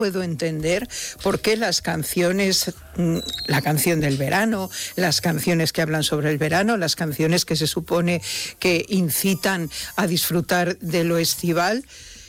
puedo entender por qué las canciones, la canción del verano, las canciones que hablan sobre el verano, las canciones que se supone que incitan a disfrutar de lo estival,